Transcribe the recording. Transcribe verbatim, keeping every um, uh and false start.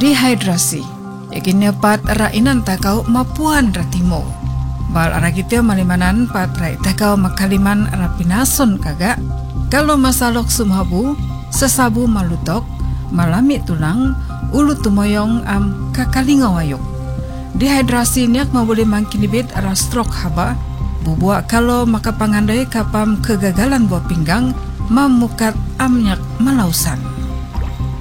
Dehidrasi yakin pat rainan takau mapuan ratimo. Bal ara kita malimanan pat rai takau makaliman rapinason kagak. Kalau masalok sumhabu sesabu malutok malami tulang ulu tumoyong am kakalingawayok. Dehidrasi niak mabuli mangkinibit ara stroke haba. Bubuak kalau maka pangandai kapam kegagalan buah pinggang mamukat amnyak malausan.